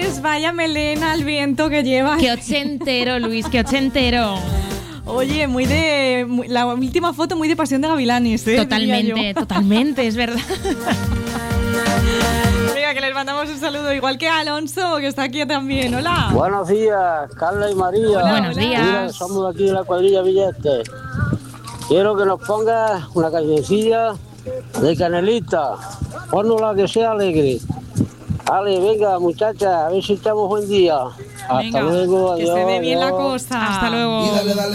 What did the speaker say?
Luis, vaya melena al viento que llevas. Qué ochentero, Luis, qué ochentero. Oye, la última foto muy de Pasión de Gavilanes, ¿eh? Totalmente, es verdad. Venga, que les mandamos un saludo, igual que a Alonso, que está aquí también. Hola. Buenos días, Carla y María. Hola, buenos días. Mira, somos de aquí de la cuadrilla Villeste. Quiero que nos pongas una cancioncilla de Canelita. Ponnos la que sea alegre. Ale, venga, muchachas, a ver si estamos buen día. Hasta luego, adiós. Que se ve bien la cosa. Hasta luego. Y dale, dale.